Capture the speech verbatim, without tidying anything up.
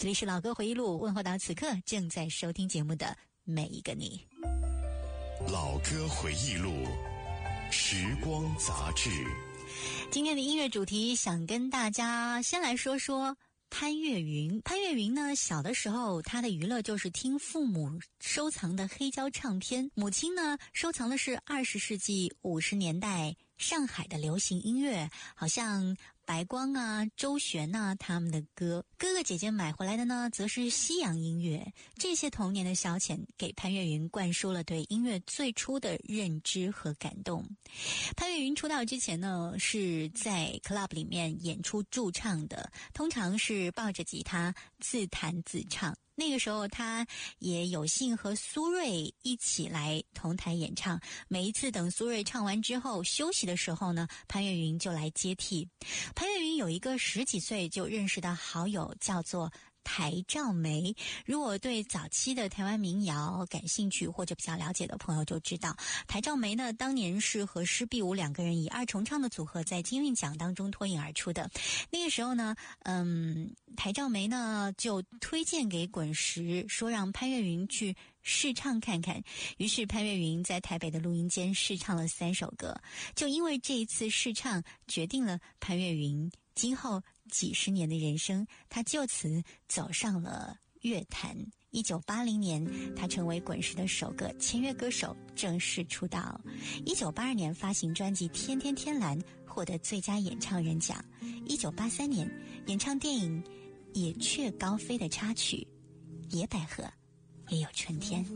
这里是老歌回忆录，问候到此刻正在收听节目的每一个你。 老歌回忆录，时光杂志。 今天的音乐主题想跟大家先来说说潘越云。潘越云呢，小的时候他的娱乐就是听父母收藏的黑胶唱片，母亲呢收藏的是二十世纪五十年代上海的流行音乐，好像白光啊、周璇啊他们的歌。哥哥姐姐买回来的呢则是西洋音乐。这些童年的消遣给潘越云灌输了对音乐最初的认知和感动。潘越云出道之前呢是在 club 里面演出驻唱的，通常是抱着吉他自弹自唱。那个时候他也有幸和苏芮一起来同台演唱，每一次等苏芮唱完之后休息的时候呢，潘越云就来接替。潘越云有一个十几岁就认识的好友叫做台兆梅，如果对早期的台湾民谣感兴趣或者比较了解的朋友就知道，台兆梅呢当年是和施碧梧两个人以二重唱的组合在金韵奖当中脱颖而出的。那个时候呢，嗯，台兆梅呢就推荐给滚石，说让潘越云去试唱看看。于是潘越云在台北的录音间试唱了三首歌，就因为这一次试唱，决定了潘越云今后几十年的人生，他就此走上了乐坛。一九八零年，他成为滚石的首个签约歌手，正式出道。一九八二年发行专辑《天天天蓝》，获得最佳演唱人奖。一九八三年，演唱电影《野雀高飞》的插曲《野百合也有春天》。